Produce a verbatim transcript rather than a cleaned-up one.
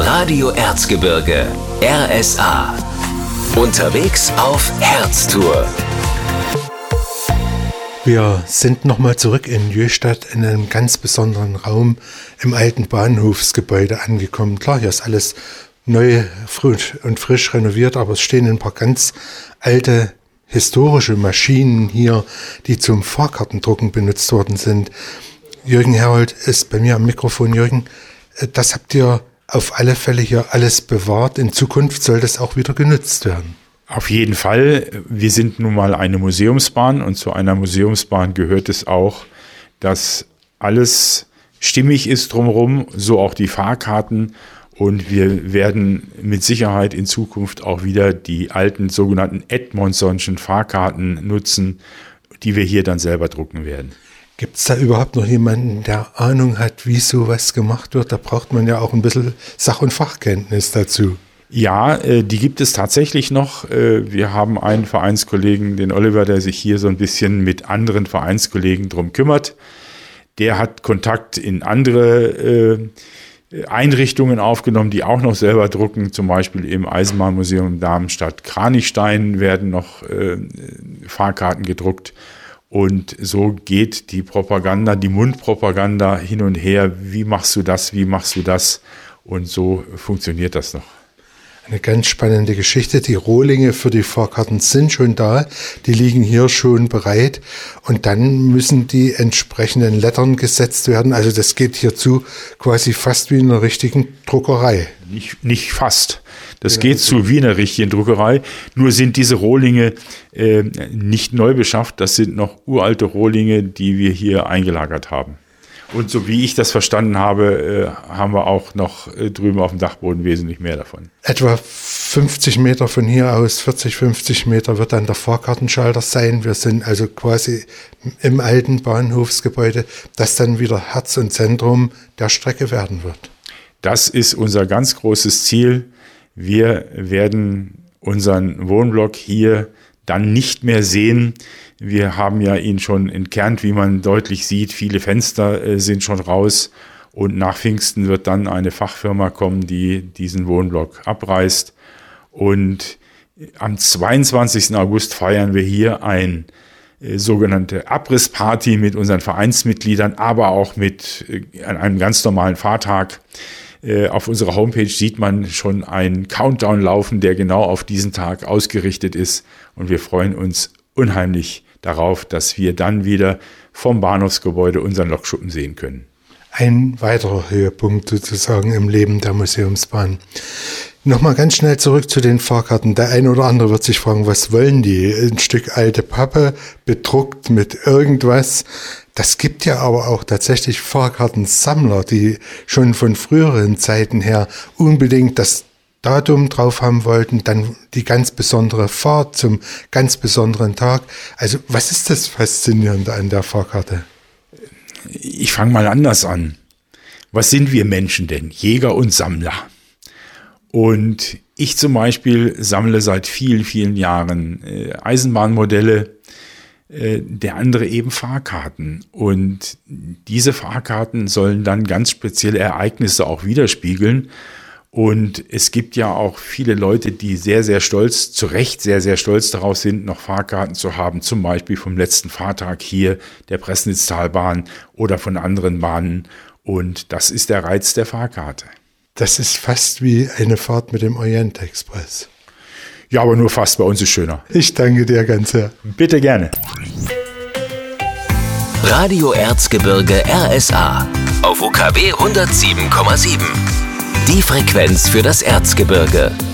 Radio Erzgebirge, R S A. Unterwegs auf Herztour. Wir sind nochmal zurück in Jöhstadt in einem ganz besonderen Raum im alten Bahnhofsgebäude angekommen. Klar, hier ist alles neu frisch und frisch renoviert, aber es stehen ein paar ganz alte historische Maschinen hier, die zum Fahrkartendrucken benutzt worden sind. Jürgen Herold ist bei mir am Mikrofon. Jürgen, das habt ihr auf alle Fälle hier alles bewahrt. In Zukunft soll das auch wieder genutzt werden. Auf jeden Fall. Wir sind nun mal eine Museumsbahn und zu einer Museumsbahn gehört es auch, dass alles stimmig ist drumherum, so auch die Fahrkarten. Und wir werden mit Sicherheit in Zukunft auch wieder die alten sogenannten Edmondsonschen Fahrkarten nutzen, die wir hier dann selber drucken werden. Gibt es da überhaupt noch jemanden, der Ahnung hat, wie sowas gemacht wird? Da braucht man ja auch ein bisschen Sach- und Fachkenntnis dazu. Ja, äh, die gibt es tatsächlich noch. Äh, wir haben einen Vereinskollegen, den Oliver, der sich hier so ein bisschen mit anderen Vereinskollegen drum kümmert. Der hat Kontakt in andere äh, Einrichtungen aufgenommen, die auch noch selber drucken. Zum Beispiel im Eisenbahnmuseum Darmstadt-Kranichstein werden noch äh, Fahrkarten gedruckt. Und so geht die Propaganda, die Mundpropaganda hin und her. Wie machst du das? Wie machst du das? Und so funktioniert das noch. Eine ganz spannende Geschichte. Die Rohlinge für die Fahrkarten sind schon da. Die liegen hier schon bereit. Und dann müssen die entsprechenden Lettern gesetzt werden. Also das geht hierzu quasi fast wie in einer richtigen Druckerei. Nicht, nicht fast. Das ja, geht so wie in einer richtigen Druckerei. Nur sind diese Rohlinge äh, nicht neu beschafft. Das sind noch uralte Rohlinge, die wir hier eingelagert haben. Und so wie ich das verstanden habe, äh, haben wir auch noch äh, drüben auf dem Dachboden wesentlich mehr davon. Etwa fünfzig Meter von hier aus, vierzig, fünfzig Meter wird dann der Fahrkartenschalter sein. Wir sind also quasi im alten Bahnhofsgebäude, das dann wieder Herz und Zentrum der Strecke werden wird. Das ist unser ganz großes Ziel. Wir werden unseren Wohnblock hier dann nicht mehr sehen. Wir haben ja ihn schon entkernt, wie man deutlich sieht. Viele Fenster äh, sind schon raus. Und nach Pfingsten wird dann eine Fachfirma kommen, die diesen Wohnblock abreißt. Und am zweiundzwanzigsten August feiern wir hier ein äh, sogenannte Abrissparty mit unseren Vereinsmitgliedern, aber auch mit äh, einem ganz normalen Fahrtag. Äh, auf unserer Homepage sieht man schon einen Countdown laufen, der genau auf diesen Tag ausgerichtet ist. Und wir freuen uns unheimlich darauf, dass wir dann wieder vom Bahnhofsgebäude unseren Lokschuppen sehen können. Ein weiterer Höhepunkt sozusagen im Leben der Museumsbahn. Nochmal ganz schnell zurück zu den Fahrkarten. Der eine oder andere wird sich fragen, was wollen die? Ein Stück alte Pappe, bedruckt mit irgendwas. Das gibt ja aber auch tatsächlich Fahrkartensammler, die schon von früheren Zeiten her unbedingt das Datum drauf haben wollten, dann die ganz besondere Fahrt zum ganz besonderen Tag. Also was ist das Faszinierende an der Fahrkarte? Ich fange mal anders an. Was sind wir Menschen denn? Jäger und Sammler. Und ich zum Beispiel sammle seit vielen, vielen Jahren äh, Eisenbahnmodelle, äh, der andere eben Fahrkarten. Und diese Fahrkarten sollen dann ganz spezielle Ereignisse auch widerspiegeln. Und es gibt ja auch viele Leute, die sehr, sehr stolz, zu Recht sehr, sehr stolz darauf sind, noch Fahrkarten zu haben, zum Beispiel vom letzten Fahrtag hier der Pressnitztalbahn oder von anderen Bahnen. Und das ist der Reiz der Fahrkarte. Das ist fast wie eine Fahrt mit dem Orient-Express. Ja, aber nur fast, bei uns ist schöner. Ich danke dir ganz sehr. Bitte gerne. Radio Erzgebirge R S A auf U K W hundertsieben Komma sieben. Die Frequenz für das Erzgebirge.